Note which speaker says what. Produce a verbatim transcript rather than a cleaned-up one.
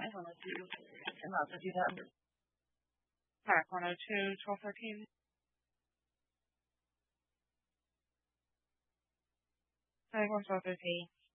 Speaker 1: one oh two, and also do that.
Speaker 2: Pack one oh two, twelve thirteen. Pack one twelve thirteen.